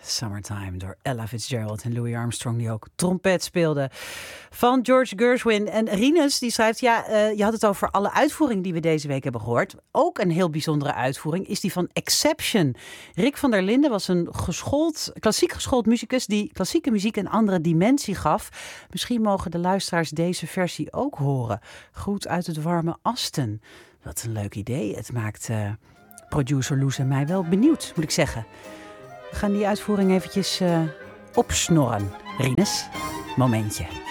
Summertime door Ella Fitzgerald en Louis Armstrong, die ook trompet speelde. Van George Gershwin. En Rinus die schrijft, je had het over alle uitvoeringen die we deze week hebben gehoord. Ook een heel bijzondere uitvoering is die van Exception. Rick van der Linden was een klassiek geschoold muzikus die klassieke muziek een andere dimensie gaf. Misschien mogen de luisteraars deze versie ook horen. Groet uit het warme Asten. Wat een leuk idee. Het maakt producer Loes en mij wel benieuwd, moet ik zeggen. We gaan die uitvoering eventjes opsnorren. Rinus, momentje.